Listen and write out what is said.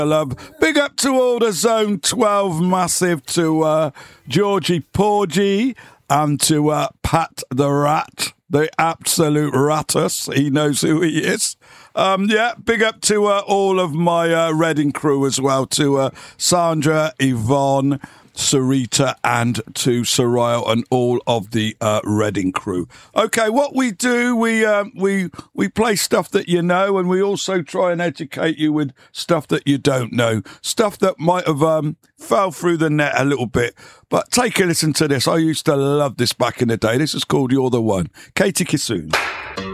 Love. Big up to all the Zone 12 massive, to Georgie Porgy and to Pat the Rat, the absolute ratus. He knows who he is. Big up to all of my Reading crew as well, to Sandra, Yvonne, Sarita and to Soraya and all of the Reading crew. Okay, what we do, we play stuff that you know, and we also try and educate you with stuff that you don't know, stuff that might have fell through the net a little bit. But take a listen to this. I used to love this back in the day. This is called You're the One. Katie Kissoon.